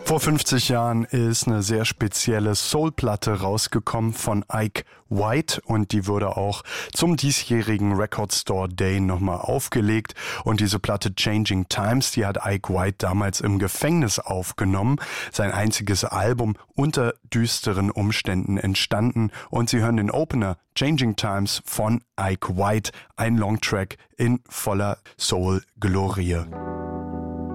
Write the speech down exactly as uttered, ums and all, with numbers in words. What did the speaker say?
Vor fünfzig Jahren ist eine sehr spezielle Soul-Platte rausgekommen von Ike White und die wurde auch zum diesjährigen Record Store Day nochmal aufgelegt. Und diese Platte Changing Times, die hat Ike White damals im Gefängnis aufgenommen. Sein einziges Album unter düsteren Umständen entstanden. Und Sie hören den Opener Changing Times von Ike White, ein Longtrack in voller Soul-Glorie.